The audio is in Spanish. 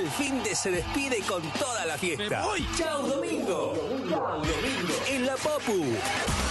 el fin de se despide con toda la fiesta. ¡Me voy! ¡Chao, domingo! ¡Chao, domingo! En la Popu.